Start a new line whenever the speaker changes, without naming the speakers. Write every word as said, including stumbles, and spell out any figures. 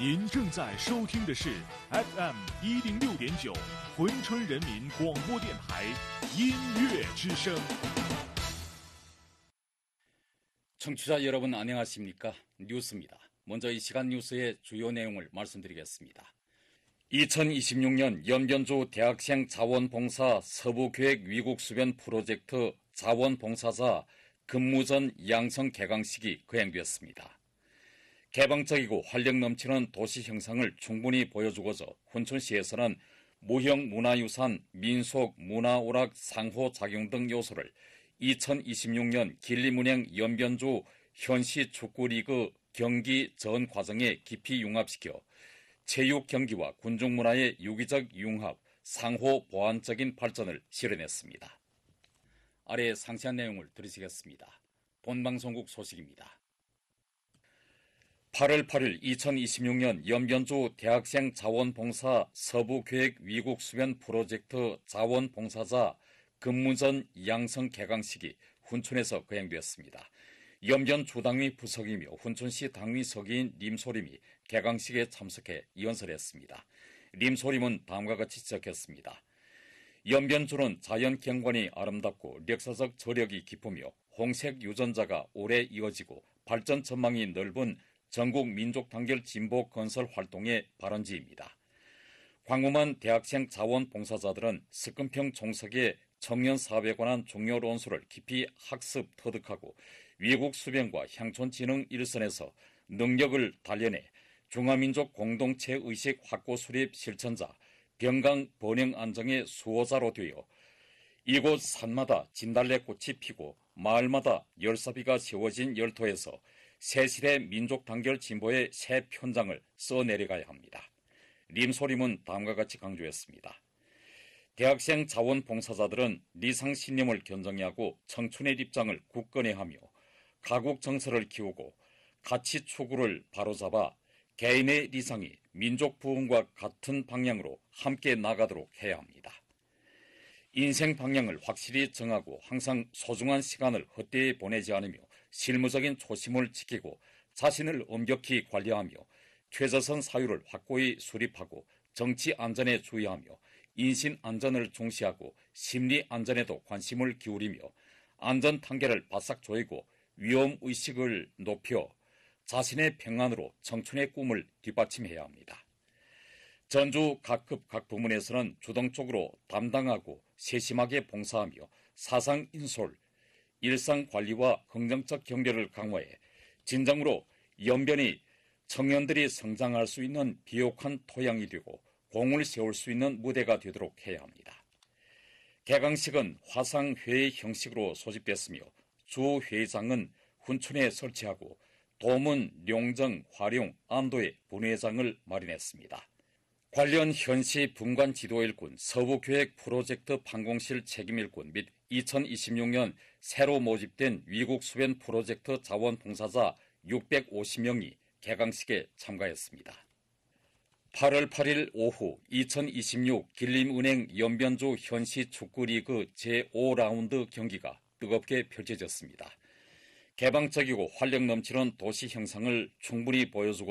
您正在收听的是 F M 一零六点九珲春人民广播电台音乐之声。
청취자 여러분 안녕하십니까? 뉴스입니다. 먼저 이 시간 뉴스의 주요 내용을 말씀드리겠습니다. 이천이십육 년 연변주 대학생 자원봉사 서부교획 위국수변 프로젝트 자원봉사자 근무전 양성 개강식이 거행되었습니다. 개방적이고 활력 넘치는 도시 형상을 충분히 보여주고자 훈천시에서는 무형 문화유산, 민속, 문화오락, 상호작용 등 요소를 이천이십육 년 길림은행 연변주 현시 축구리그 경기 전 과정에 깊이 융합시켜 체육 경기와 군중 문화의 유기적 융합, 상호 보완적인 발전을 실현했습니다. 아래 상세한 내용을 들으시겠습니다. 본방송국 소식입니다. 팔월 팔일 이천이십육 년 연변주 대학생 자원봉사 서부교획 위국수변 프로젝트 자원봉사자 근무전 양성 개강식이 훈천에서 거행되었습니다. 연변 주당위 부석이며 훈천시 당위 서기인 림소림이 개강식에 참석해 연설했습니다. 림소림은 다음과 같이 지적했습니다. 연변주는 자연 경관이 아름답고 역사적 저력이 깊으며 홍색 유전자가 오래 이어지고 발전 전망이 넓은 전국 민족 단결 진보 건설 활동의 발원지입니다. 광범한 대학생 자원봉사자들은 석금평 종석의 청년 사업에 관한 중요 논술을 깊이 학습, 터득하고 위국 수변과 향촌 진흥 일선에서 능력을 단련해 중화민족 공동체 의식 확고 수립 실천자, 병강 번영 안정의 수호자로 되어 이곳 산마다 진달래꽃이 피고 마을마다 열사비가 세워진 열토에서 새시대 민족 단결 진보의 새 편장을 써내려가야 합니다. 림소림은 다음과 같이 강조했습니다. 대학생 자원봉사자들은 리상신념을 견정하고 청춘의 입장을 굳건히 하며 가국 정서를 키우고 가치 추구를 바로잡아 개인의 리상이 민족 부흥과 같은 방향으로 함께 나가도록 해야 합니다. 인생 방향을 확실히 정하고 항상 소중한 시간을 헛되이 보내지 않으며 실무적인 초심을 지키고 자신을 엄격히 관리하며 최저선 사유를 확고히 수립하고 정치 안전에 주의하며 인신 안전을 중시하고 심리 안전에도 관심을 기울이며 안전 단계를 바싹 조이고 위험 의식을 높여 자신의 평안으로 청춘의 꿈을 뒷받침해야 합니다. 전주 각급 각 부문에서는 주동적으로 담당하고 세심하게 봉사하며 사상 인솔, 일상 관리와 긍정적 경계를 강화해 진정으로 연변이 청년들이 성장할 수 있는 비옥한 토양이 되고 공을 세울 수 있는 무대가 되도록 해야 합니다. 개강식은 화상회의 형식으로 소집됐으며 주 회장은 훈천에 설치하고 도문, 룡정, 화룡, 안도에 분회장을 마련했습니다. 관련 현시 분관 지도일꾼, 서부교획 프로젝트 판공실 책임일꾼 및 이천이십육 년 새로 모집된 위국수변 프로젝트 자원봉사자 육백오십 명이 개강식에 참가했습니다. 팔월 팔일 오후 이천이십육 길림은행 연변주 현시 축구리그 제오 라운드 경기가 뜨겁게 펼쳐졌습니다. 개방적이고 활력 넘치는 도시 형상을 충분히 보여주고